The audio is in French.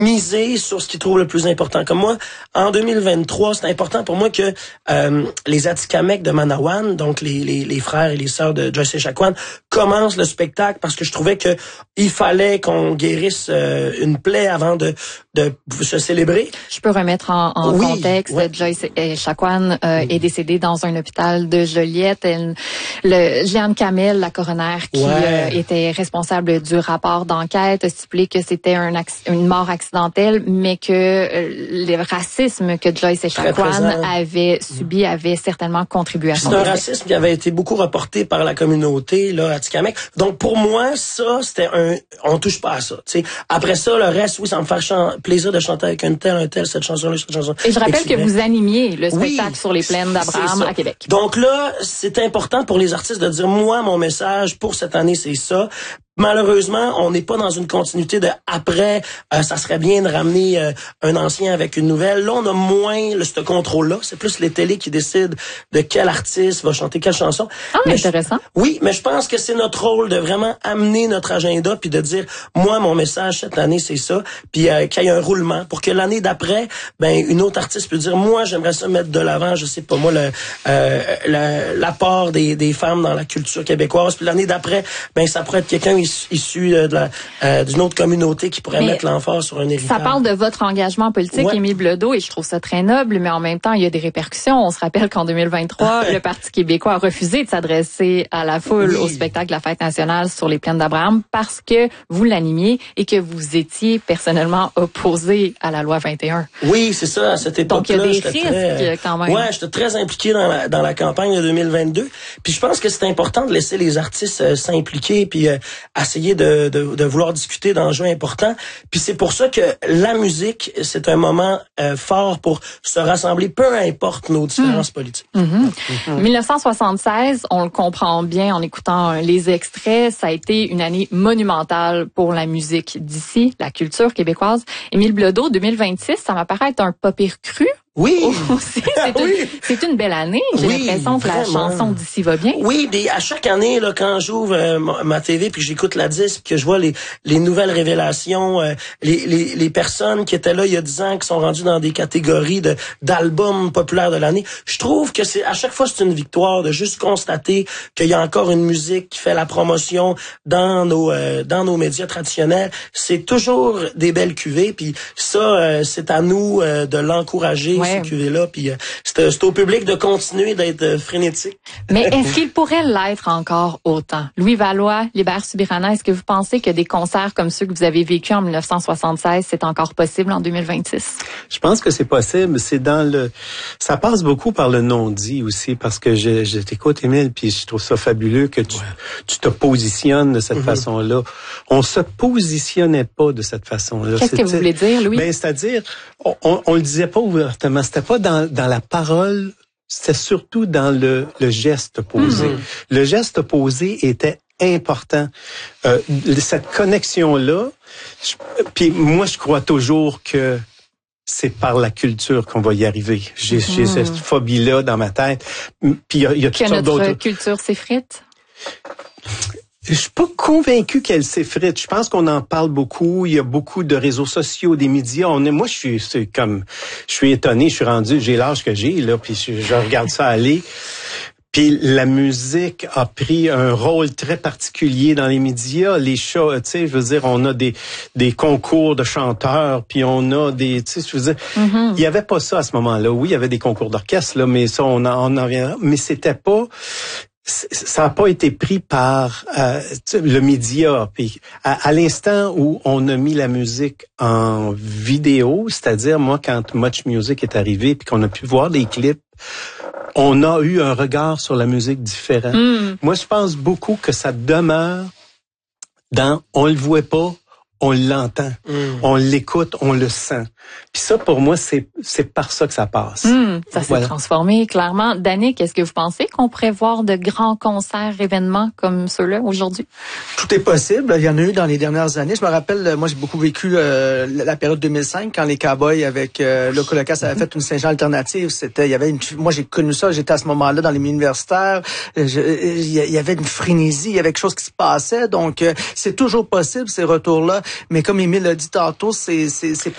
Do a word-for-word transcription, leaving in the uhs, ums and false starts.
miser sur ce qu'ils trouvent le plus important. Comme moi, en deux mille vingt-trois, c'est important pour moi que euh, les Atikamekw de Manawan, donc les, les, les frères et les sœurs de Joyce Echaquan, commencent le spectacle parce que je trouvais que il fallait qu'on guérisse euh, une plaie avant de, de se célébrer. Je peux remettre en, en oui, contexte. Ouais. Joyce Echaquan euh, oui. est décédée dans un hôpital de Joliette. Elle, le, Jeanne Kamel, la coroner, qui ouais. euh, était responsable du rapport d'enquête, a stipulé que c'était un, une mort accidentelle, mais que euh, le racisme que Joyce Echaquan avait subi avait certainement contribué à son décès. C'est un racisme qui avait été beaucoup reporté par la communauté là, atikamekw. Donc pour moi, ça, c'était un... On touche pas à ça. T'sais. Après ça, le reste, oui, ça me fait chan- plaisir de chanter avec un tel, un tel, cette chanson-là, cette chanson. Et je rappelle que vous animiez le spectacle oui, sur les plaines d'Abraham à Québec. Donc là, c'est important pour les artistes de dire, moi, mon message pour cette année, c'est ça. Malheureusement, on n'est pas dans une continuité de après, euh, ça serait bien de ramener euh, un ancien avec une nouvelle. Là, on a moins le, ce contrôle-là. C'est plus les télés qui décident de quel artiste va chanter quelle chanson. Ah, mais intéressant. Je, oui, mais je pense que c'est notre rôle de vraiment amener notre agenda puis de dire, moi, mon message cette année, c'est ça. Puis euh, qu'il y ait un roulement pour que l'année d'après, ben une autre artiste peut dire, moi, j'aimerais ça mettre de l'avant, je sais pas moi, le, euh, le l'apport des, des femmes dans la culture québécoise. Puis l'année d'après, ben ça pourrait être quelqu'un issu de la, euh, d'une autre communauté qui pourrait mais mettre l'emphase sur un héritage. Ça parle de votre engagement politique, ouais. Émile Bilodeau, et je trouve ça très noble, mais en même temps, il y a des répercussions. On se rappelle qu'en deux mille vingt-trois, le Parti québécois a refusé de s'adresser à la foule oui. au spectacle de la Fête nationale sur les plaines d'Abraham parce que vous l'animiez et que vous étiez personnellement opposé à la loi vingt et un. Oui, c'est ça, à cette époque-là. Donc, il y a des risques très, quand même. Ouais, j'étais très impliqué dans la, dans la campagne de deux mille vingt-deux. Puis je pense que c'est important de laisser les artistes euh, s'impliquer puis euh, essayer de, de, de vouloir discuter d'enjeux importants. Puis c'est pour ça que la musique, c'est un moment euh, fort pour se rassembler, peu importe nos différences mmh. politiques. Mmh. Mmh. dix-neuf cent soixante-seize, on le comprend bien en écoutant les extraits, ça a été une année monumentale pour la musique d'ici, la culture québécoise. Émile Bilodeau, deux mille vingt-six, ça m'apparaît être un pas pire cru. Oui, aussi, c'est, oui. Une, c'est une belle année. J'ai oui, l'impression que vraiment. La chanson d'ici va bien. Oui, des, à chaque année, là, quand j'ouvre euh, ma, ma T V puis que j'écoute la disque, que je vois les, les nouvelles révélations, euh, les, les, les personnes qui étaient là il y a dix ans, qui sont rendues dans des catégories de d'albums populaires de l'année, je trouve que c'est à chaque fois c'est une victoire de juste constater qu'il y a encore une musique qui fait la promotion dans nos euh, dans nos médias traditionnels. C'est toujours des belles cuvées, puis ça, euh, c'est à nous euh, de l'encourager. Ouais. Ces cuvées-là, puis euh, c'est, c'est au public de continuer d'être euh, frénétique. Mais est-ce qu'il pourrait l'être encore autant? Louis Valois, Libère Subirana, est-ce que vous pensez que des concerts comme ceux que vous avez vécus en dix-neuf cent soixante-seize, c'est encore possible en deux mille vingt-six? Je pense que c'est possible. C'est dans le, ça passe beaucoup par le non-dit aussi, parce que je, je t'écoute, Émile, puis je trouve ça fabuleux que tu, ouais. tu te positionnes de cette mm-hmm. façon-là. On se positionnait pas de cette façon-là. Qu'est-ce C'était, que vous voulez dire, Louis? Ben, c'est-à-dire, on, on, on le disait pas ouvertement. C'était pas dans, dans la parole, c'était surtout dans le, le geste posé. Mmh. Le geste posé était important. Euh, cette connexion-là, je, puis moi, je crois toujours que c'est par la culture qu'on va y arriver. J'ai, mmh. j'ai cette phobie-là dans ma tête. Puis il y a, y a toutes sortes d'autres... Que notre culture s'effrite? Je suis pas convaincu qu'elle s'effrite. Je pense qu'on en parle beaucoup. Il y a beaucoup de réseaux sociaux, des médias. On est, moi, je suis, c'est comme, je suis étonné. Je suis rendu, j'ai l'âge que j'ai là, puis je, je regarde ça aller. Puis la musique a pris un rôle très particulier dans les médias. Les shows, tu sais, je veux dire, on a des des concours de chanteurs, puis on a des, tu sais, je veux dire, mm-hmm. il y avait pas ça à ce moment-là. Oui, il y avait des concours d'orchestre là, mais ça, on en, on en reviendra. Mais c'était pas. Ça n'a pas été pris par euh, le média. Puis à, à l'instant où on a mis la musique en vidéo, c'est-à-dire moi quand Much Music est arrivé puis qu'on a pu voir des clips, on a eu un regard sur la musique différent. Mm. Moi, je pense beaucoup que ça demeure dans on le voit pas, on l'entend, mm. on l'écoute, on le sent. Puis ça, pour moi, c'est c'est par ça que ça passe. Mmh, ça voilà. s'est transformé, clairement. Danick, est-ce que vous pensez qu'on pourrait voir de grands concerts, événements comme ceux-là aujourd'hui? Tout est possible. Il y en a eu dans les dernières années. Je me rappelle, moi, j'ai beaucoup vécu euh, la période deux mille cinq, quand les Cowboys avec euh, Loco Locas avaient mmh. fait une Saint-Jean alternative. C'était, il y avait une, moi, j'ai connu ça. J'étais à ce moment-là dans les milieux universitaires. Je, il y avait une frénésie, il y avait quelque chose qui se passait. Donc, euh, c'est toujours possible ces retours-là. Mais comme Émile l'a dit tantôt, c'est c'est, c'est